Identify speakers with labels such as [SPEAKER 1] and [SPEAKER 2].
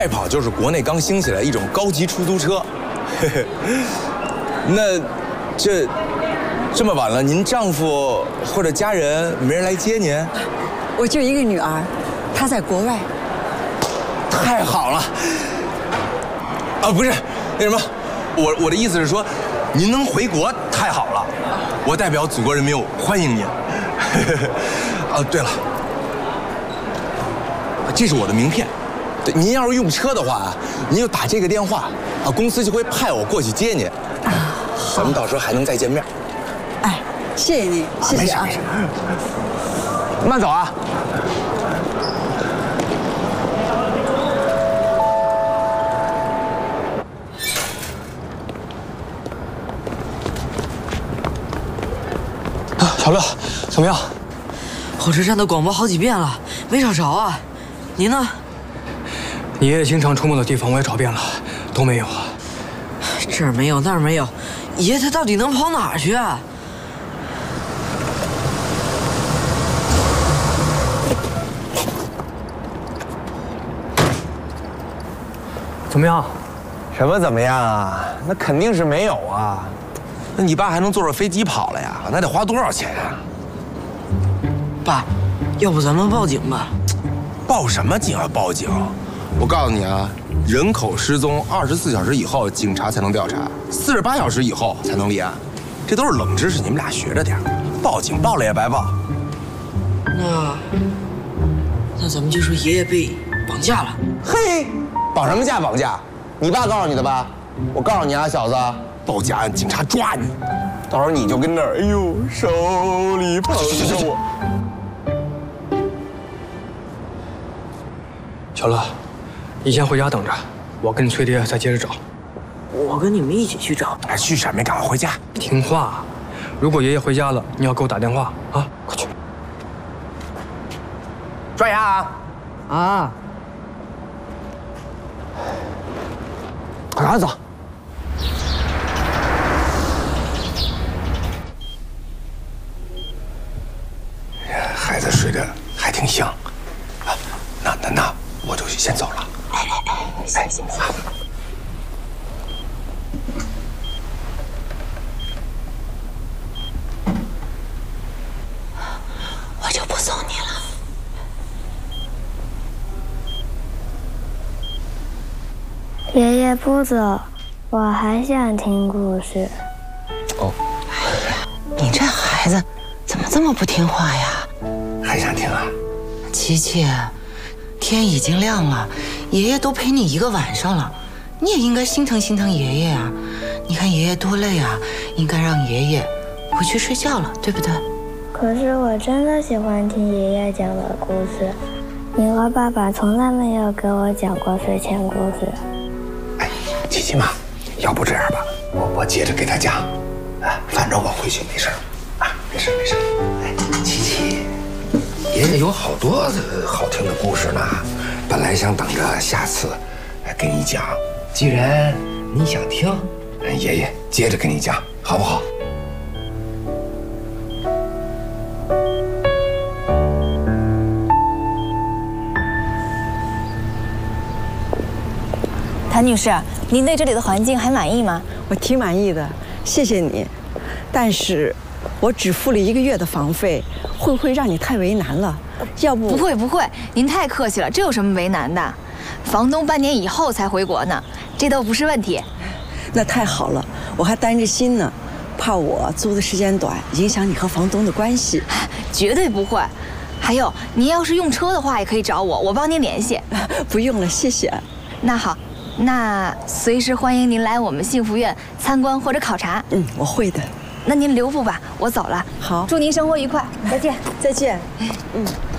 [SPEAKER 1] 快跑就是国内刚兴起来一种高级出租车。那这么晚了，您丈夫或者家人没人来接您？
[SPEAKER 2] 我就一个女儿，她在国外。
[SPEAKER 1] 太好了。啊，不是，那什么，我的意思是说，您能回国太好了，我代表祖国人民欢迎您。啊，对了，这是我的名片。对，您要是用车的话，您就打这个电话，啊，公司就会派我过去接您。啊，咱们到时候还能再见面。
[SPEAKER 2] 哎，谢谢你，谢谢啊。
[SPEAKER 1] 没事，慢走啊。
[SPEAKER 3] 小乐，怎么样？
[SPEAKER 4] 火车站的广播好几遍了，没找着啊。您呢？
[SPEAKER 3] 你爷爷经常出没的地方我也找遍了，都没有啊。
[SPEAKER 4] 这儿没有，那儿没有，爷爷他到底能跑哪儿去啊？
[SPEAKER 3] 怎么样？
[SPEAKER 1] 什么怎么样啊？那肯定是没有啊。那你爸还能坐着飞机跑了呀？那得花多少钱呀？
[SPEAKER 4] 爸，要不咱们报警吧？
[SPEAKER 1] 报什么警啊？报警！我告诉你啊，人口失踪24小时以后警察才能调查，48小时以后才能立案，这都是冷知识，你们俩学着点。报警报了也白报。
[SPEAKER 4] 那咱们就说爷爷被绑架了。
[SPEAKER 1] 嘿，绑什么架？绑架？你爸告诉你的吧？我告诉你啊，小子，报假案，警察抓你，到时候你就跟那儿，哎呦，手里捧着我。
[SPEAKER 3] 小乐，你先回家等着，我跟崔爹再接着找。
[SPEAKER 4] 我跟你们一起去找。
[SPEAKER 1] 哎，去什么？赶快回家！
[SPEAKER 3] 听话，如果爷爷回家了，你要给我打电话啊！快去。
[SPEAKER 1] 刷牙啊！
[SPEAKER 4] 啊！
[SPEAKER 1] 快赶快走。孩子睡得还挺香，啊，那我就先走了。哎，行。
[SPEAKER 5] 我就不送你了。
[SPEAKER 6] 爷爷不走，我还想听故事。
[SPEAKER 1] 哦，
[SPEAKER 5] 你这孩子怎么这么不听话呀？
[SPEAKER 1] 还想听啊？
[SPEAKER 5] 琪琪，天已经亮了，爷爷都陪你一个晚上了，你也应该心疼心疼爷爷啊！你看爷爷多累啊，应该让爷爷回去睡觉了，对不对？
[SPEAKER 6] 可是我真的喜欢听爷爷讲的故事，你和爸爸从来没有给我讲过睡前故事。
[SPEAKER 1] 哎，琪琪妈，要不这样吧，我接着给他讲，啊，反正我回去没事啊，没事。哎，琪琪，爷爷有好多好听的故事呢，本来想等着下次给你讲，既然你想听，爷爷接着给你讲，好不好？
[SPEAKER 7] 谭女士，您对这里的环境还满意吗？
[SPEAKER 2] 我挺满意的，谢谢你。但是，我只付了1个月的房费，会不会让你太为难了？要不……
[SPEAKER 7] 不会，您太客气了，这有什么为难的？房东半年以后才回国呢，这都不是问题。
[SPEAKER 2] 那太好了，我还担着心呢，怕我租的时间短，影响你和房东的关系。
[SPEAKER 7] 绝对不会。还有，您要是用车的话，也可以找我，我帮您联系。
[SPEAKER 2] 不用了，谢谢。
[SPEAKER 7] 那好。那随时欢迎您来我们幸福院参观或者考察。
[SPEAKER 2] 我会的。
[SPEAKER 7] 那您留步吧，我走了。
[SPEAKER 2] 好，
[SPEAKER 7] 祝您生活愉快，再见。
[SPEAKER 2] 再见。